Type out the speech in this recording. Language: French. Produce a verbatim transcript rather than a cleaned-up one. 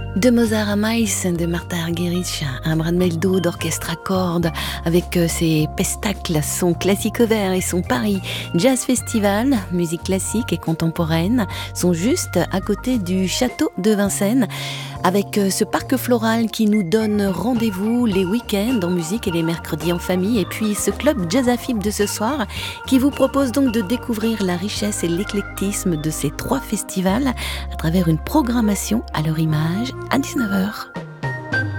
De Mozart à Maïs, de Martha Argerich, un brin de meldo d'orchestre à cordes avec ses pestacles, son classique vert et son Paris Jazz Festival, musique classique et contemporaine, sont juste à côté du château de Vincennes, avec ce parc floral qui nous donne rendez-vous les week-ends en musique et les mercredis en famille, et puis ce club Jazz Afib de ce soir qui vous propose donc de découvrir la richesse et l'éclectisme de ces trois festivals à travers une programmation à leur image à dix-neuf heures.